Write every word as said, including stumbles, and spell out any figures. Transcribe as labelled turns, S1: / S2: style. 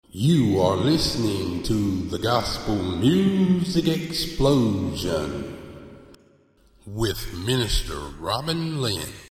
S1: You are listening to the Gospel Music Explosion with Minister Robin Lynn.